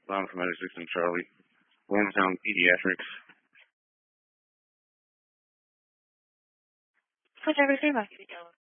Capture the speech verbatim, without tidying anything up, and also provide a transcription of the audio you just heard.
Long from six and Charlie. Williamstown Pediatrics. What driver's name?